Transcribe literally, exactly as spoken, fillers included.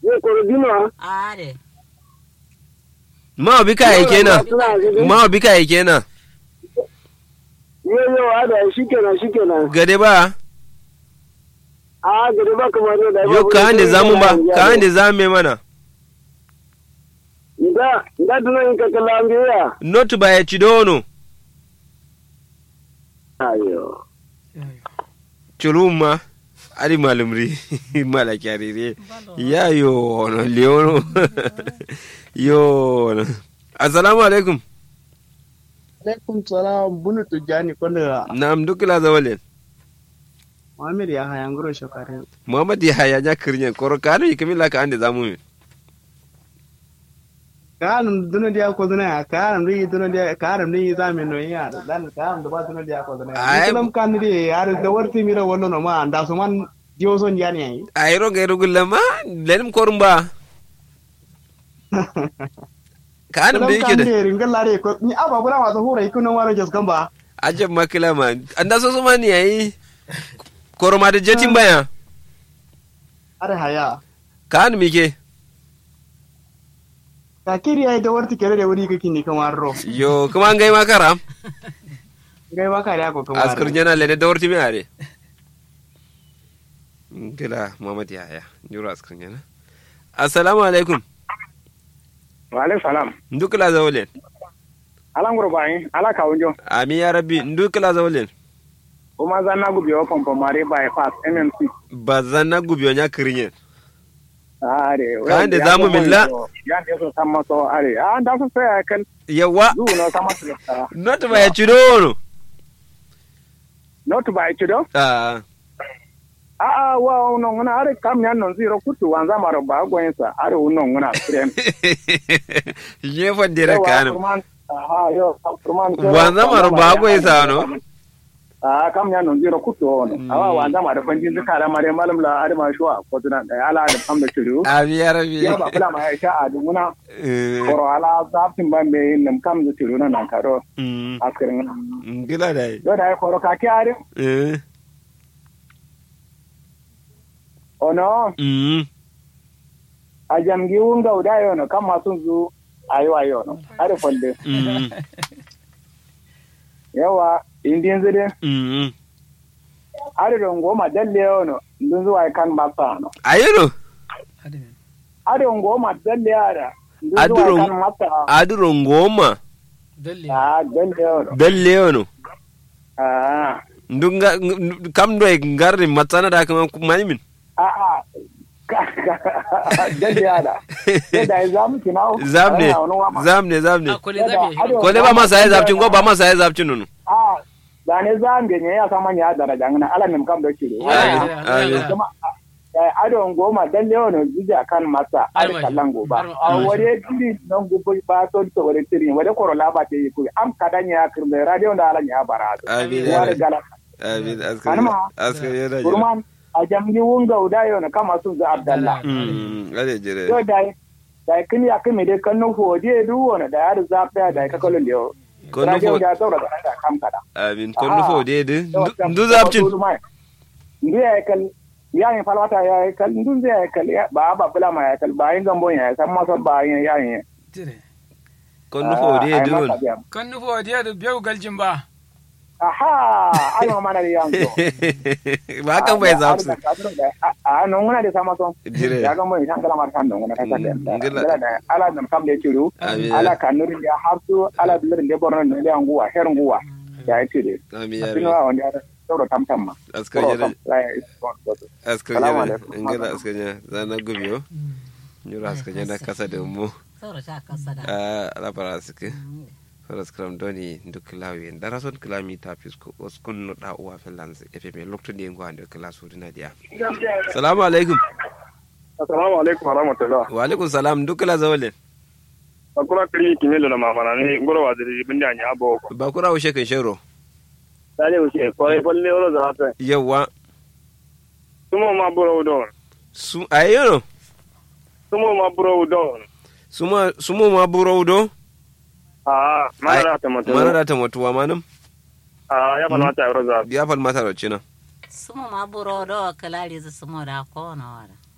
Ye ko dino. are ma bika yake na ma bika yake na Yo yo ada shikenan shikenan. gade ba A gari ba kamar da yo ka hande zamu ba ka hande zame mana Da da duna in ka kalambiya. not ba ya cidono Ayo. chuluma ari malumri mala kyarire ya yo no leono yo no. Assalamu alaikum. Alaikum salam bunu tujani kwanda Nam dukila zawalen. Muhammad ya haya ngoro shokare. Muhammad ya haya nya kirnya koro kanu ikimila ka ande zamu. Kanum duna dia ko duna kanum ri duna dia kanum ni zamin no ya dan kanum da ba duna dia ko duna. Kulam kan ri yar da warti mira wollo no ma anda so man dio son yani ai. Ayro gairu gullama lenim korumba. Kanum da yake da. Kan ri ngallare ko ni aba bula ma hura ikunan waro jas gamba. Ajab makila ma anda so so mani yayi koroma da jetin baya. Are haya. Kanum yake. Ka kiri ai da warti kere da wuri kake ni kamar ro. Yo kuma ngai makara. Ngai makara ko kamar. Askar jana lene da warti mi are. Ngila Muhammad ya haya jura askar jana. Assalamu alaikum. Wa alaikum salam. Ndukila zawalen. Ala ngoro bai ala ka wonjo. Ami ya rabbi ndukila zawalen. Kuma zanna gubi o pompo mare bypass M M C. Bazana gubiyo nya kirinye. Are. Ka ande zamu milla. Ya ne so samma so are. Ah da so sai kan. Yawa Du no samma so. not ba ya cidono. Not by chido. Ah Ah wa no ngona are kam yan non zero kutu wanza maro ba gwensa are uno ngona friend. je fa dire kanu. Ah yo kurman. Wanza maro ba go isa no. Ah kam yan non zero kutu ono. Awa wanza maro banjin zakara mare malam la are ma shuwa ko tuna da ala da kam da chiru. Abi ya rabbi. Ya ba kula ma ya sha a dunguna. Koro ala zafin ban be nam kam da chiru nan karo. Mm. Askirin. Ngila dai. Do da koro ka kyare. Eh. Ono. Mm. A jamgi wunga udayo no kama sun zu ayo ayo no are folle Mm. yawa indin zide Mm. are don goma dalle no ndun zuwa kan masa no Ayiro. are goma dalle ara ndun Aduro- zuwa kan masa Aduro ngoma. dalle ah dalle no Dalle ono. ah Ndunga ng- kam do ngarri matsana da kuma mani min. ah ah dalle ara da zamu kinao Zamne. Zamne zamne. akole zabe Kole ba masa ya zapcin go ba masa ya zapcin nunu. ah da ne zambe ne ya sama ya daraja ngana ala nem kam do kire kuma adon goma dalle wani jija kan masa ar kallan goba a wore tiri non gobo ba to to wore tiri wore korola ba te yi am kadanya kirme radio da ala nya barazo Amin. wore gala Amin askari. Anma. Askari yana jira. kurman a jamgi wunga udayo na kama sun za abdallah Mm. Ale jire. to dai dai kin ya kin me de kan no fode du wona da yar zafta da ka kalon da yo Kon no radio fo- da saura da kam kada Amin. Kon nufo de de. Ndu zapcin. ndu ya kal ya yin falwata ya kal ndu ya kal ba ba bula ma ya kal ba yin gambon ya san ma san ba yin ya yin dire Kon nufo de de. on. kan nufo dia da biyu galjin ba aha ai ma mana da yanzu Ba kan bai zapsu. a non ngona da sama son Dire. ya gambon san kala mar kan non ngona ta ta Ngila. da ala nan kam da ciru Amin. ala kanurin da harsu ala bilir da borno ne da nguwa her nguwa ya cire Amin ya sinu rabbi. wa wanda sauro tamtam ma Askari yana. Askari Salamu yana. alaikum. Ngila askari yana. Zana gubiyo. Nyura askari yana kasa da mu. saura sha kasada Ah, ala bara suke. Faras kram doni nduk lawi ndara son klami tapis ko oskun no da uwa felans efeme lokto de ngo ande kala so dina dia. Assalamu alaikum. assalamu alaikum wa rahmatullah Wa alaikum salam nduk la zawale. akura kiri kimelo na mama ni ngoro wa diri binda nya abo ko Ba kura ushe kan shero. dale ushe ko e bolle oro za ta Yawa sumo ma buro do su ayo. sumo ma buro do Suma sumo ma buro do. ah mana da ta mata Mana da ta mutuwa manam. ah ya fara ta oro za Ya fal mata rocina. sumo ma buro do kalari za sumo da ko na wara